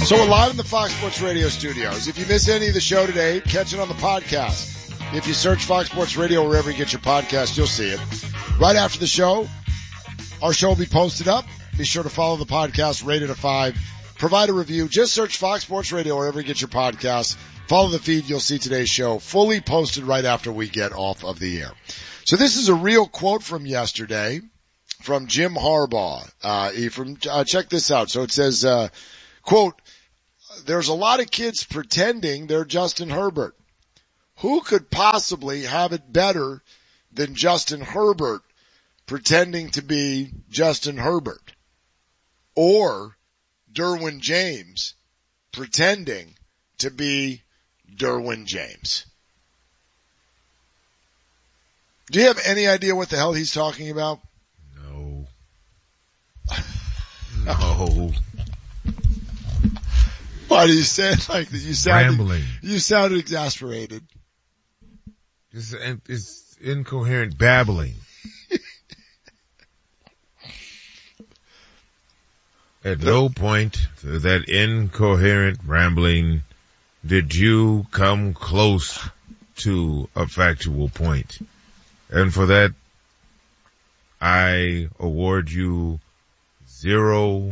So we're live in the Fox Sports Radio studios. If you miss any of the show today, catch it on the podcast. If you search Fox Sports Radio wherever you get your podcast, you'll see it. Right after the show, our show will be posted up. Be sure to follow the podcast, rate it a 5. Provide a review. Just search Fox Sports Radio wherever you get your podcasts. Follow the feed. You'll see today's show fully posted right after we get off of the air. So this is a real quote from yesterday from Jim Harbaugh. Check this out. So it says, quote, "There's a lot of kids pretending they're Justin Herbert. Who could possibly have it better than Justin Herbert pretending to be Justin Herbert? Or Derwin James pretending to be Derwin James?" Do you have any idea what the hell he's talking about? No. No. Why do you say it like that? Rambling. You sounded exasperated. It's incoherent babbling. At no point through that incoherent rambling did you come close to a factual point. And for that, I award you 0.0.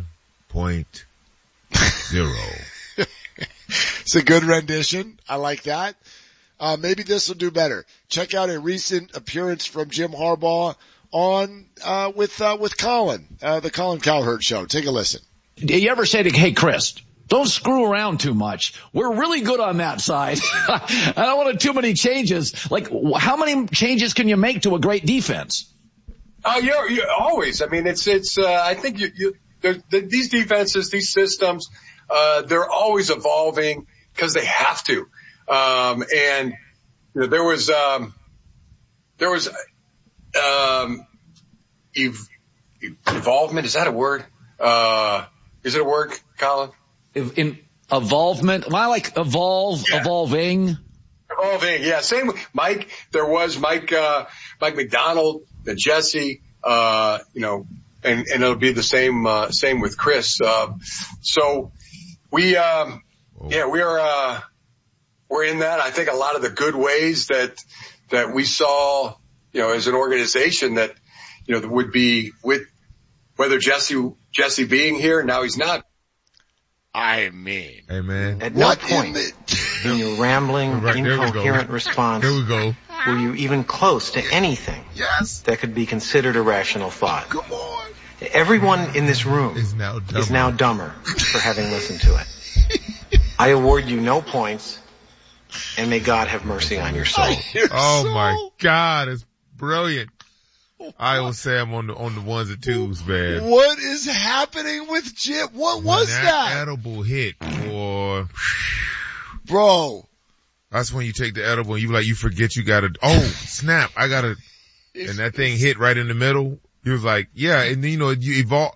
It's a good rendition. I like that. Maybe this will do better. Check out a recent appearance from Jim Harbaugh on with Colin, the Colin Cowherd Show. Take a listen. Do you ever say to, "Hey, Chris, don't screw around too much. We're really good on that side. I don't want too many changes." Like, how many changes can you make to a great defense? You're always. I mean, it's. I think these defenses, these systems, they're always evolving because they have to. And you know, there was evolvement. Is that a word? Is it a word, Colin? In evolvement. Well, I like evolving. Evolving, yeah. Same with Mike. There was Mike McDonald, Jesse, and it'll be the same with Chris. So we're in that. I think a lot of the good ways that we saw, as an organization that would be with whether Jesse being here. Now he's not. I mean, hey man, at no point in your rambling, incoherent response were you even close to anything that could be considered a rational thought. Come on. Everyone in this room is now dumber for having listened to it. I award you no points, and may God have mercy on your soul. My God, it's brilliant. I will say I'm on the ones and twos, man. What is happening with Jim? What was that? Edible hit, boy. Bro. That's when you take the edible and you forget you gotta, snap, I gotta, and that thing hit right in the middle. He was like, yeah, and then, you evolve.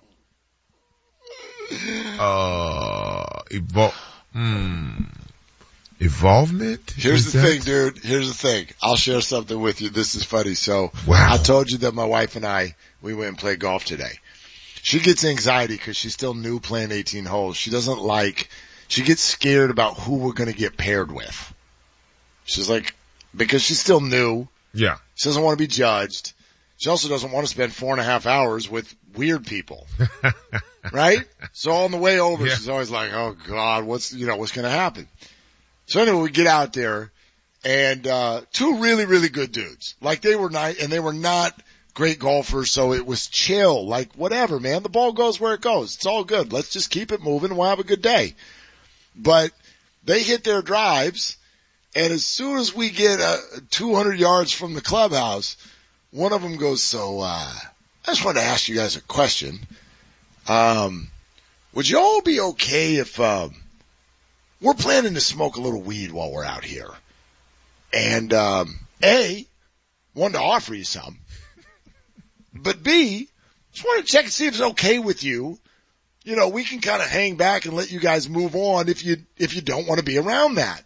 Evolvement? Here's the thing, dude. Here's the thing. I'll share something with you. This is funny. So, wow. I told you that my wife and we went and played golf today. She gets anxiety because she's still new playing 18 holes. She gets scared about who we're going to get paired with. She's like, because she's still new. Yeah. She doesn't want to be judged. She also doesn't want to spend 4.5 hours with weird people. Right? So on the way over, she's always like, oh God, what's going to happen? So anyway, we get out there and, two really, really good dudes. Like they were nice and they were not great golfers. So it was chill, like whatever, man. The ball goes where it goes. It's all good. Let's just keep it moving and we'll have a good day. But they hit their drives. And as soon as we get 200 yards from the clubhouse, one of them goes, so, I just wanted to ask you guys a question. Would you all be okay if, we're planning to smoke a little weed while we're out here? And, A, wanted to offer you some. But B, just wanted to check and see if it's okay with you. We can kind of hang back and let you guys move on if you don't want to be around that.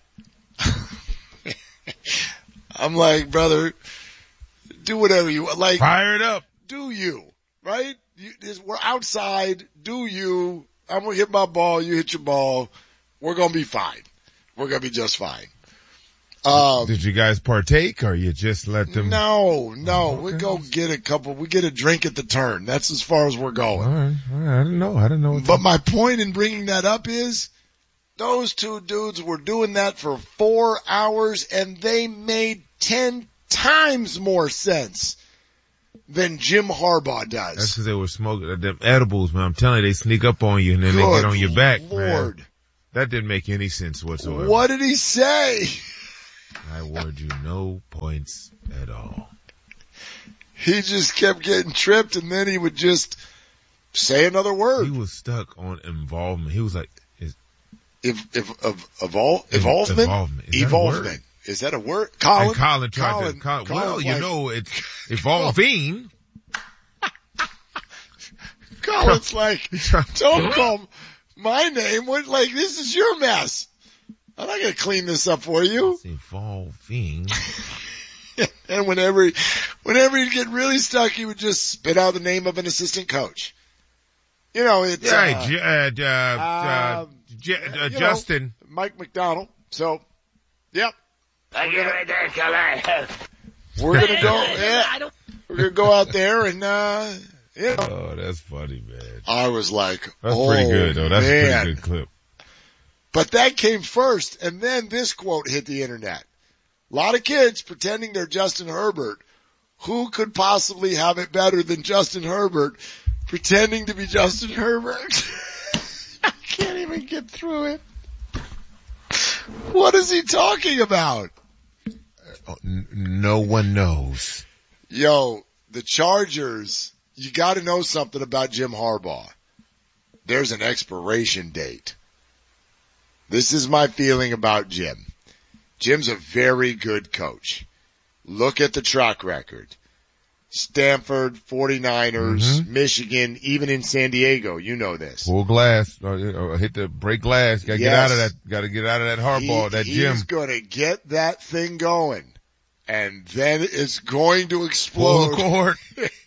I'm like, brother, do whatever you like. Fire it up. Do you, right? We're outside. Do you? I'm going to hit my ball. You hit your ball. We're going to be fine. We're going to be just fine. Did you guys partake, or you just let them? No. Okay. We go we get a drink at the turn. That's as far as we're going. All right. I don't know. But my point in bringing that up is those two dudes were doing that for 4 hours, and they made 10 times more sense than Jim Harbaugh does. That's because they were smoking them edibles, man. I'm telling you, they sneak up on you and then they get on your back, Lord. Man. That didn't make any sense whatsoever. What did he say? I award you no points at all. He just kept getting tripped, and then he would just say another word. He was stuck on involvement. He was like, Evolvement. Is that a word? Colin tried to, well, you know, it's evolving. Colin's like, don't call my name. This is your mess. I'm not going to clean this up for you. It's evolving. And whenever he'd get really stuck, he would just spit out the name of an assistant coach. You know, it's, Justin. Mike McDonald. So, yep. We're going to go, we're going to go out there and, Oh, that's funny, man. I was like, that's pretty good, though. That's a pretty good clip. But that came first, and then this quote hit the internet. A lot of kids pretending they're Justin Herbert. Who could possibly have it better than Justin Herbert pretending to be Justin Herbert? I can't even get through it. What is he talking about? No one knows. Yo, the Chargers, you gotta know something about Jim Harbaugh. There's an expiration date. This is my feeling about Jim. Jim's a very good coach. Look at the track record. Stanford, 49ers, Michigan, even in San Diego, you know this. Full glass, hit the break glass. Gotta get out of that. Gotta get out of that Harbaugh, that Jim. He's gonna get that thing going, and then it's going to explode. Full court.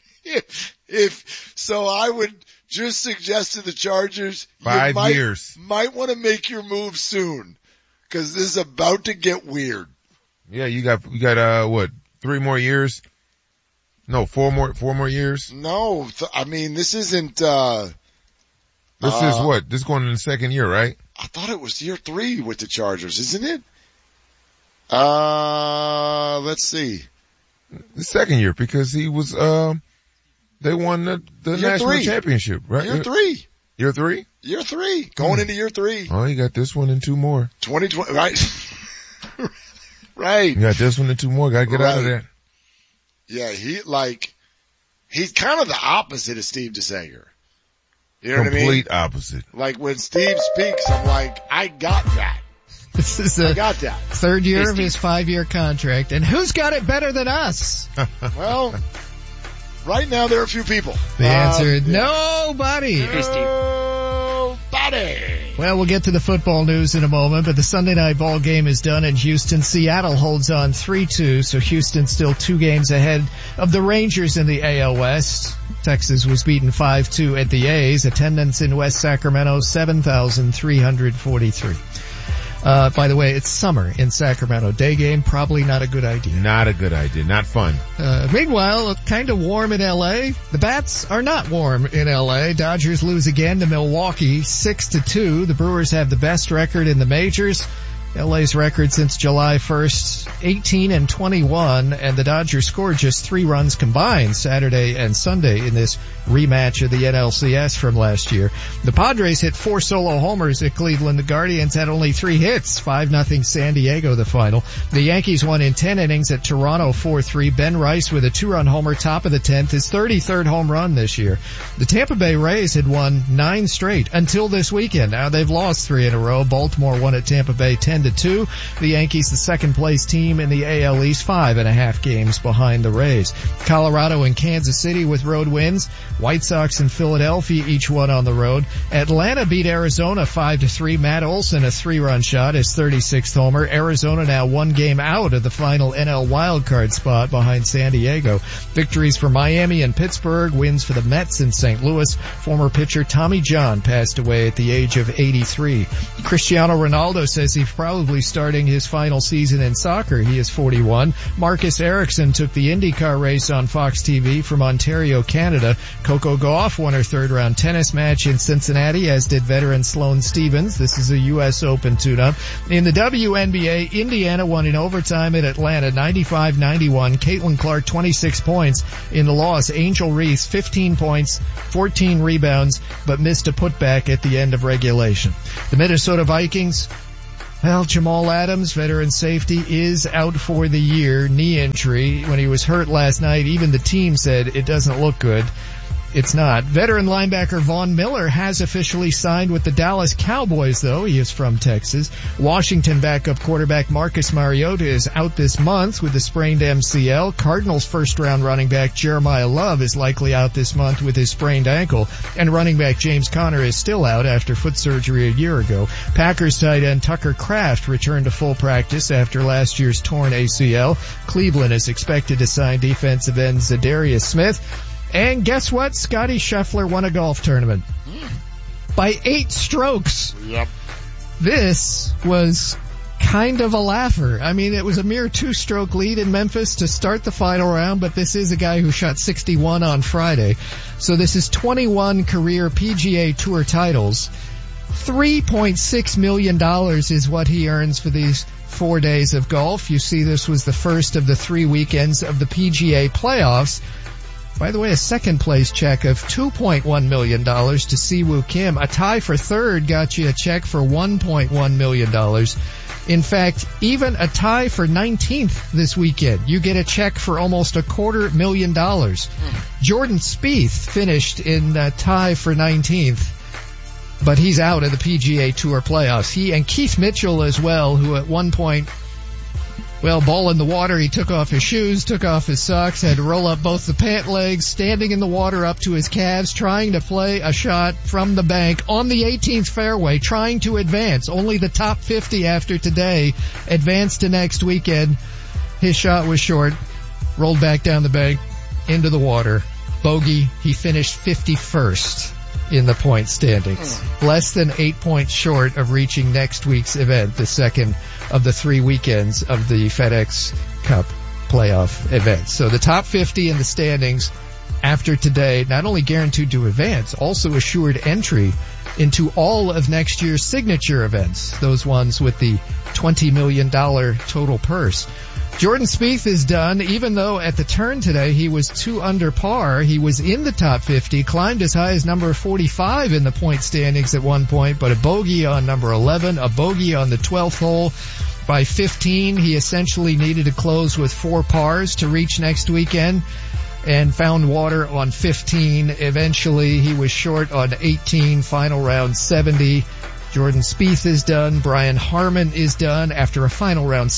If so, I would just suggest to the Chargers, 5 years. Might want to make your move soon, because this is about to get weird. Yeah, you got what? 3 more years? No, 4 more years? No, this isn't, this is what? This is going in the second year, right? I thought it was year 3 with the Chargers, isn't it? Let's see. The second year, because he was, they won the national championship, right? Year 3. Year 3? Year 3. Going into year 3. Oh, you got this one and 2 more. 2020, right? Right. You got this one and 2 more. Gotta get out of there. Yeah, he's kind of the opposite of Steve DeSager. You know what I mean? Complete opposite. Like when Steve speaks, I'm like, I got that. This is the third year of his 5-year contract. And who's got it better than us? Well, right now there are a few people. The answer, nobody. Well, we'll get to the football news in a moment, but the Sunday night ball game is done in Houston. Seattle holds on 3-2, so Houston's still 2 games ahead of the Rangers in the AL West. Texas was beaten 5-2 at the A's. Attendance in West Sacramento, 7,343. By the way, it's summer in Sacramento. Day game, probably not a good idea. Not a good idea. Not fun. Meanwhile, kind of warm in L.A. The Bats are not warm in L.A. Dodgers lose again to Milwaukee, 6-2. The Brewers have the best record in the majors. LA's record since July 1st, 18-21, and the Dodgers scored just 3 runs combined Saturday and Sunday in this rematch of the NLCS from last year. The Padres hit 4 solo homers at Cleveland. The Guardians had only 3 hits, 5-0 San Diego the final. The Yankees won in 10 innings at Toronto 4-3. Ben Rice with a 2-run homer, top of the 10th, his 33rd home run this year. The Tampa Bay Rays had won 9 straight until this weekend. Now they've lost 3 in a row. Baltimore won at Tampa Bay 10-6. 10-2. The Yankees, the second place team in the AL East, 5.5 games behind the Rays. Colorado and Kansas City with road wins. White Sox and Philadelphia, each one on the road. Atlanta beat Arizona 5-3. Matt Olson, a 3-run shot, his 36th homer. Arizona now 1 game out of the final NL wildcard spot behind San Diego. Victories for Miami and Pittsburgh, wins for the Mets in St. Louis. Former pitcher Tommy John passed away at the age of 83. Cristiano Ronaldo says he's probably starting his final season in soccer. He is 41. Marcus Ericsson took the IndyCar race on Fox TV from Ontario, Canada. Coco Gauff won her third-round tennis match in Cincinnati, as did veteran Sloane Stephens. This is a U.S. Open tune-up. In the WNBA, Indiana won in overtime at Atlanta, 95-91. Caitlin Clark, 26 points in the loss. Angel Reese, 15 points, 14 rebounds, but missed a putback at the end of regulation. The Minnesota Vikings, well, Jamal Adams, veteran safety, is out for the year, knee injury. When he was hurt last night, even the team said it doesn't look good. It's not. Veteran linebacker Von Miller has officially signed with the Dallas Cowboys, though. He is from Texas. Washington backup quarterback Marcus Mariota is out this month with a sprained MCL. Cardinals first-round running back Jeremiah Love is likely out this month with his sprained ankle. And running back James Conner is still out after foot surgery a year ago. Packers tight end Tucker Kraft returned to full practice after last year's torn ACL. Cleveland is expected to sign defensive end Zadarius Smith. And guess what? Scotty Scheffler won a golf tournament. By 8 strokes. Yep. This was kind of a laugher. I mean, it was a mere 2-stroke lead in Memphis to start the final round, but this is a guy who shot 61 on Friday. So this is 21 career PGA Tour titles. $3.6 million is what he earns for these 4 days of golf. You see, this was the first of the 3 weekends of the PGA playoffs. By the way, a second place check of $2.1 million to Siwoo Kim. A tie for third got you a check for $1.1 million. In fact, even a tie for 19th this weekend, you get a check for almost $250,000. Jordan Spieth finished in a tie for 19th, but he's out of the PGA Tour playoffs. He and Keith Mitchell as well, who at one point, well, ball in the water, he took off his shoes, took off his socks, had to roll up both the pant legs, standing in the water up to his calves, trying to play a shot from the bank on the 18th fairway, trying to advance. Only the top 50 after today advanced to next weekend. His shot was short, rolled back down the bank, into the water. Bogey, he finished 51st in the point standings. Less than 8 points short of reaching next week's event, the second of the 3 weekends of the FedEx Cup playoff events. So the top 50 in the standings after today, not only guaranteed to advance, also assured entry into all of next year's signature events, those ones with the $20 million total purse. Jordan Spieth is done, even though at the turn today he was 2 under par. He was in the top 50, climbed as high as number 45 in the point standings at one point, but a bogey on number 11, a bogey on the 12th hole. By 15, he essentially needed to close with 4 pars to reach next weekend, and found water on 15. Eventually, he was short on 18, final round 70. Jordan Spieth is done. Brian Harman is done after a final round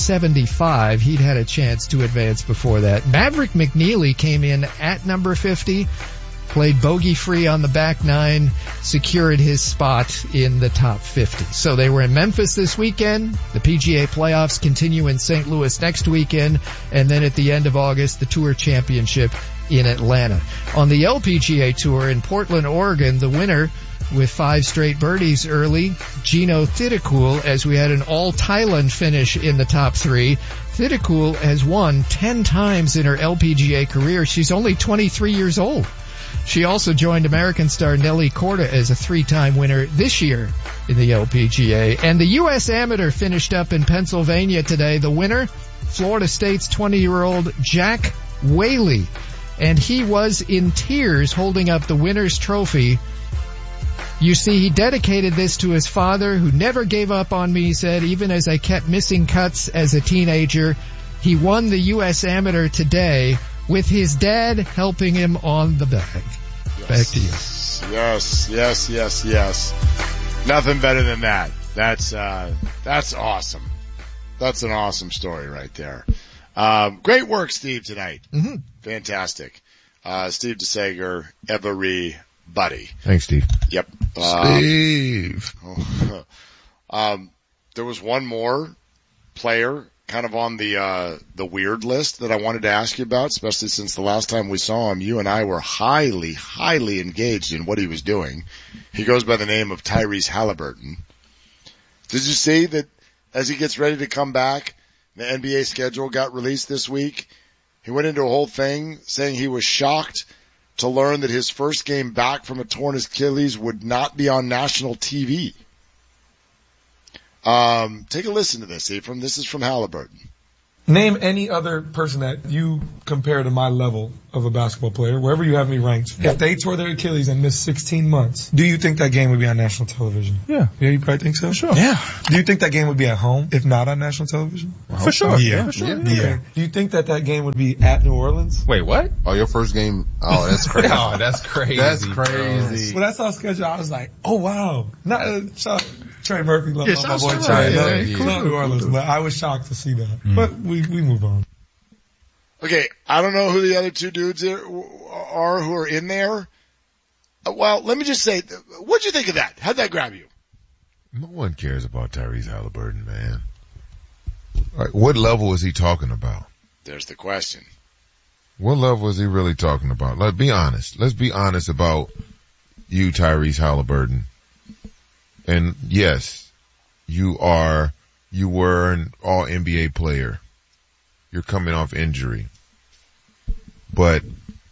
75. He'd had a chance to advance before that. Maverick McNeely came in at number 50, played bogey-free on the back 9, secured his spot in the top 50. So they were in Memphis this weekend. The PGA playoffs continue in St. Louis next weekend. And then at the end of August, the Tour Championship in Atlanta. On the LPGA Tour in Portland, Oregon, the winner with 5 straight birdies early, Gino Thitikul, as we had an all-Thailand finish in the top 3. Thitikul has won 10 times in her LPGA career. She's only 23 years old. She also joined American star Nelly Korda as a 3-time winner this year in the LPGA. And the U.S. Amateur finished up in Pennsylvania today. The winner, Florida State's 20-year-old Jack Whaley. And he was in tears holding up the winner's trophy. You see, he dedicated this to his father, who never gave up on me, he said, even as I kept missing cuts as a teenager. He won the U.S. Amateur today with his dad helping him on the bag. Yes. Back to you. Yes. Nothing better than that. That's awesome. That's an awesome story right there. Great work, Steve, tonight. Mm-hmm. Fantastic. Steve DeSager, everybody. Thanks, Steve. Yep. Steve. There was one more player kind of on the weird list that I wanted to ask you about, especially since the last time we saw him, you and I were highly, highly engaged in what he was doing. He goes by the name of Tyrese Halliburton. Did you see that as he gets ready to come back, the NBA schedule got released this week? He went into a whole thing saying he was shocked to learn that his first game back from a torn Achilles would not be on national TV. Take a listen to this, Ephraim. This is from Halliburton. Name any other person that you compare to my level of a basketball player, wherever you have me ranked. If they tore their Achilles and missed 16 months, do you think that game would be on national television? Yeah. Yeah, you probably think so? Sure. Yeah. Do you think that game would be at home, if not on national television? For sure. Yeah. For sure. Yeah. Do you think that game would be at New Orleans? Wait, what? Oh, your first game? Oh, that's crazy. Oh, that's crazy. That's crazy. When I saw the schedule, I was like, oh wow. Not shout Trey Murphy, love my boy Trey. Trey. Yeah. Not New Orleans, but I was shocked to see that. But we move on. Okay, I don't know who the other two dudes are who are in there. Well, let me just say, what'd you think of that? How'd that grab you? No one cares about Tyrese Halliburton, man. Like, what level is he talking about? There's the question. What level is he really talking about? Let's be honest. Let's be honest about you, Tyrese Halliburton. And yes, you were an all NBA player. You're coming off injury. But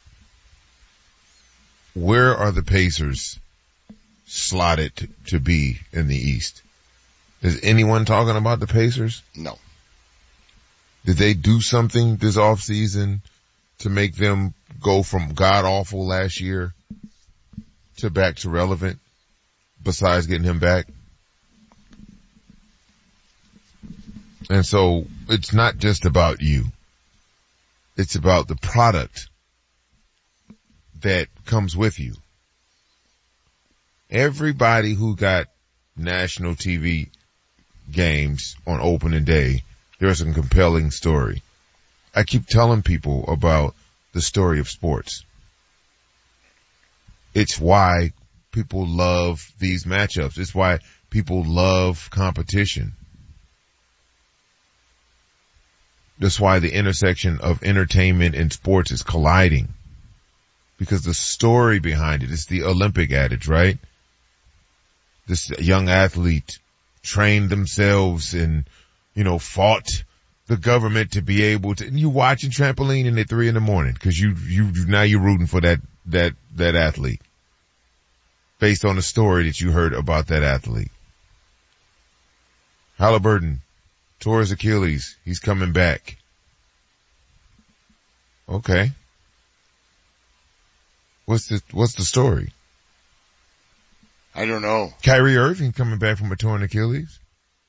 where are the Pacers slotted to be in the East? Is anyone talking about the Pacers? No. Did they do something this offseason to make them go from god-awful last year to back to relevant besides getting him back? And so it's not just about you. It's about the product that comes with you. Everybody who got national TV games on opening day, there's a compelling story. I keep telling people about the story of sports. It's why people love these matchups. It's why people love competition. That's why the intersection of entertainment and sports is colliding. Because the story behind it is the Olympic adage, right? This young athlete trained themselves and, fought the government to be able to, and you watching trampoline at 3 a.m. because now you're rooting for that athlete. Based on the story that you heard about that athlete. Halliburton tore his Achilles. He's coming back. Okay. What's the story? I don't know. Kyrie Irving coming back from a torn Achilles.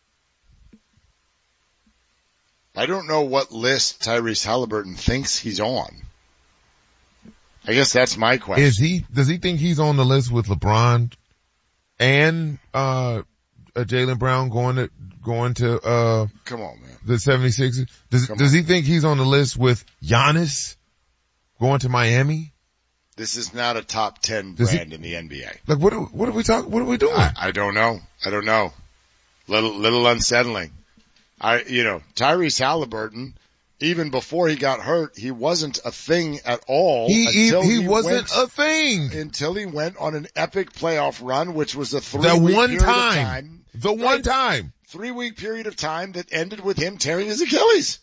I don't know what list Tyrese Halliburton thinks he's on. I guess that's my question. Does he think he's on the list with LeBron and Jaylen Brown going to come on, man, the 76ers? Does he think he's on the list with Giannis going to Miami? This is not a top 10 brand in the NBA. Like what are we talking? What are we doing? I don't know. Little unsettling. Tyrese Halliburton, even before he got hurt, he wasn't a thing at all. He wasn't a thing until he went on an epic playoff run, which was a 3-week period of time. The one time. 3-week period of time that ended with him tearing his Achilles.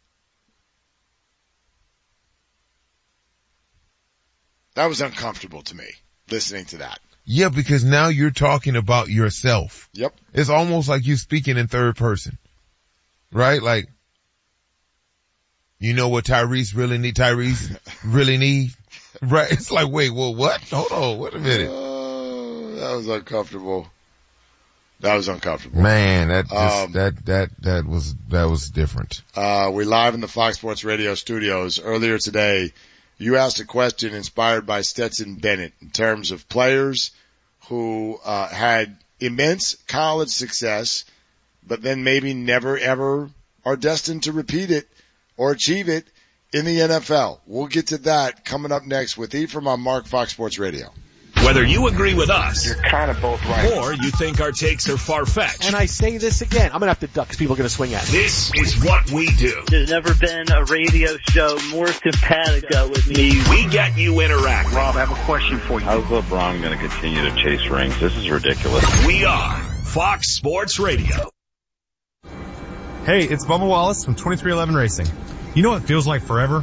That was uncomfortable to me, listening to that. Yeah, because now you're talking about yourself. Yep. It's almost like you speaking in third person. Right? Like, you know what Tyrese really need? Right? It's like, wait, well, what? Hold on, wait a minute. That was uncomfortable. Man, that was different. We're live in the Fox Sports Radio studios. Earlier today, you asked a question inspired by Stetson Bennett in terms of players who had immense college success, but then maybe never ever are destined to repeat it or achieve it in the NFL. We'll get to that coming up next with Ephraim on Mark Fox Sports Radio. Whether you agree with us, you're kind of both right, or you think our takes are far-fetched. And I say this again, I'm going to have to duck because people are going to swing at me. This is what we do. There's never been a radio show more simpatico with me. We get you interacting. Rob, I have a question for you. How's LeBron going to continue to chase rings? This is ridiculous. We are Fox Sports Radio. Hey, it's Bubba Wallace from 2311 Racing. You know what feels like forever?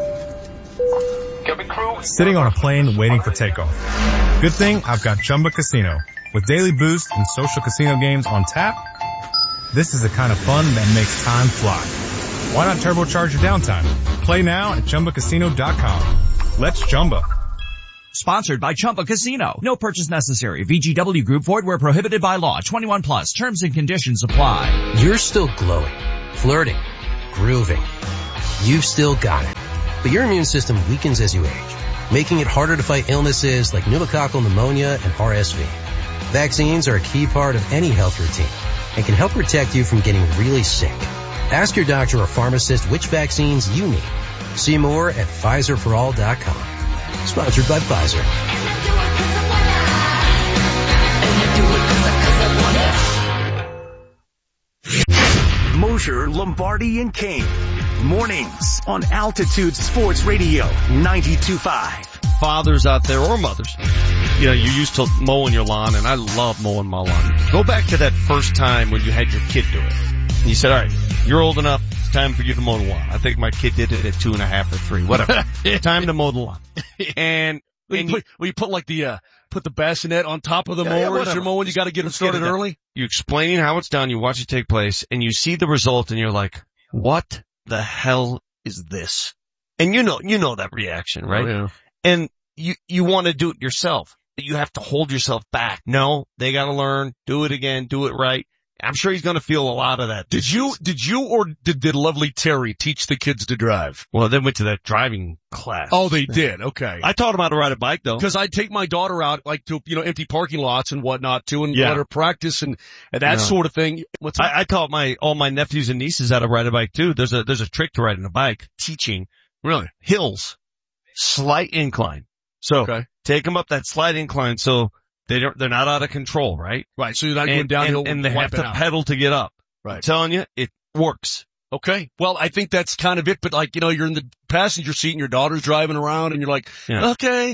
Sitting on a plane waiting for takeoff. Good thing I've got Chumba Casino. With daily boosts and social casino games on tap, this is the kind of fun that makes time fly. Why not turbocharge your downtime? Play now at ChumbaCasino.com. Let's Chumba. Sponsored by Chumba Casino. No purchase necessary. VGW Group. Void where prohibited by law. 21 plus. Terms and conditions apply. You're still glowing, flirting, grooving. You've still got it. But your immune system weakens as you age, making it harder to fight illnesses like pneumococcal pneumonia and RSV. Vaccines are a key part of any health routine and can help protect you from getting really sick. Ask your doctor or pharmacist which vaccines you need. See more at PfizerForAll.com. Sponsored by Pfizer. Mosher, Lombardi, and Kane. Mornings on Altitude Sports Radio 92.5. Fathers out there or mothers, you know, you're used to mowing your lawn, and I love mowing my lawn. Go back to that first time when you had your kid do it. And you said, all right, you're old enough. It's time for you to mow the lawn. I think my kid did it at 2.5 or 3, whatever. Time to mow the lawn. And you put like put the bassinet on top of the mower as you're mowing. You got to get it started early. You're explaining how it's done. You watch it take place, and you see the result, and you're like, what the hell is this? And you know that reaction, right? Oh, yeah. And you want to do it yourself. You have to hold yourself back. No, they got to learn, do it again, do it right. I'm sure he's going to feel a lot of that. Did you or did lovely Terry teach the kids to drive? Well, they went to that driving class. Oh, they did. Okay. I taught them how to ride a bike though. Cause I'd take my daughter out like to, empty parking lots and whatnot too and let her practice and that sort of thing. I taught all my nephews and nieces how to ride a bike too. There's a trick to riding a bike, teaching. Really? Hills. Slight incline. So take them up that slight incline so they're not out of control, right? Right. So you're not going downhill and they have to pedal to get up. Right. I'm telling you, it works. Okay. Well, I think that's kind of it, but you're in the passenger seat and your daughter's driving around and you're like, okay,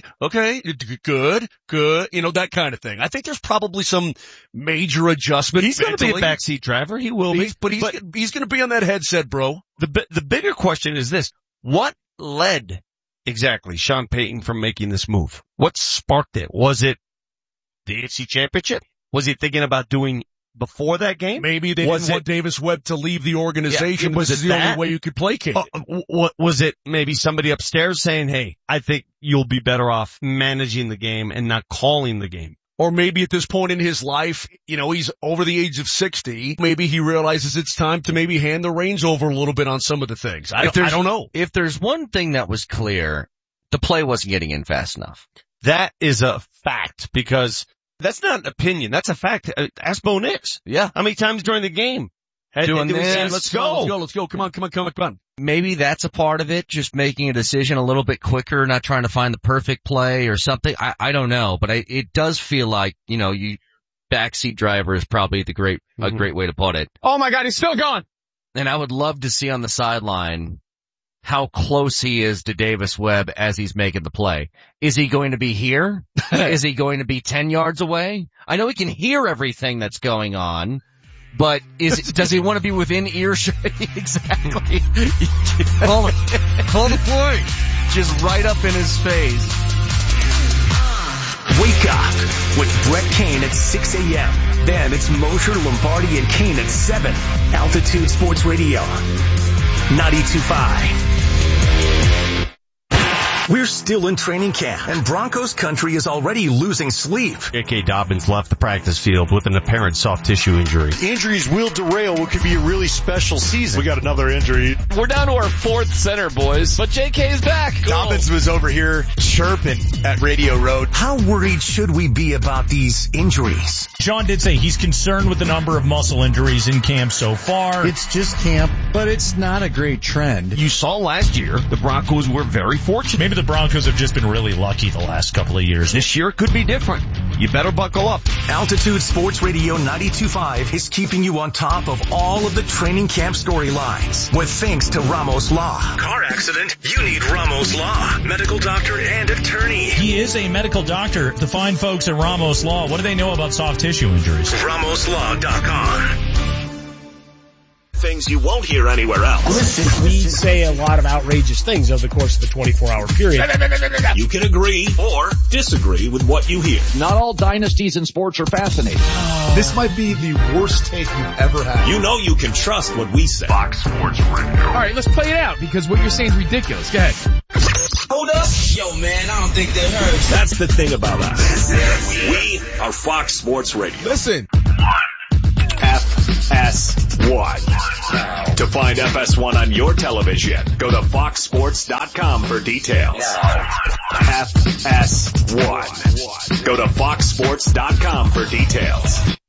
good, that kind of thing. I think there's probably some major adjustment. He's going to be a backseat driver. He will be. But he's going to be on that headset, bro. The bigger question is this. What led exactly Sean Payton from making this move? What sparked it? Was it the AFC Championship? Was he thinking about doing before that game? Maybe they didn't want Davis Webb to leave the organization. Was this is the only way you could placate it. Was it maybe somebody upstairs saying, hey, I think you'll be better off managing the game and not calling the game? Or maybe at this point in his life, he's over the age of 60. Maybe he realizes it's time to maybe hand the reins over a little bit on some of the things. I don't know. If there's one thing that was clear, the play wasn't getting in fast enough. That is a fact because that's not an opinion. That's a fact. Ask Bo Nix. Yeah. How many times during the game? Doing this. Let's go. Come on. Maybe that's a part of it. Just making a decision a little bit quicker, not trying to find the perfect play or something. I don't know, but it does feel like, you backseat driver is probably a great way to put it. Oh my God, he's still gone. And I would love to see on the sideline how close he is to Davis Webb as he's making the play. Is he going to be here? Is he going to be 10 yards away? I know he can hear everything that's going on, but does he want to be within earshot? Exactly. Call the play. Just right up in his face. Wake up with Brett Kane at 6 a.m. Then it's Mosher, Lombardi, and Kane at 7. Altitude Sports Radio 92.5. We're still in training camp, and Broncos country is already losing sleep. J.K. Dobbins left the practice field with an apparent soft tissue injury. Injuries will derail what could be a really special season. We got another injury. We're down to our fourth center, boys, but J.K.'s back. Cool. Dobbins was over here chirping at Radio Road. How worried should we be about these injuries? Sean did say he's concerned with the number of muscle injuries in camp so far. It's just camp, but it's not a great trend. You saw last year, the Broncos were very fortunate. Maybe the Broncos have just been really lucky the last couple of years. This year it could be different. You better buckle up. Altitude Sports Radio 92.5 is keeping you on top of all of the training camp storylines with thanks to Ramos Law. Car accident? You need Ramos Law. Medical doctor and attorney. He is a medical doctor. The fine folks at Ramos Law, what do they know about soft tissue injuries? RamosLaw.com. Things you won't hear anywhere else. Listen, we say a lot of outrageous things over the course of the 24-hour period. You can agree or disagree with what you hear. Not all dynasties in sports are fascinating. This might be the worst take you've ever had. You know you can trust what we say. Fox Sports Radio. All right, let's play it out because what you're saying is ridiculous. Go ahead. Hold up. Yo, man, I don't think that hurts. That's the thing about us. We are Fox Sports Radio. Listen. FS1. To find FS1 on your television, go to foxsports.com for details. FS1. Go to foxsports.com for details.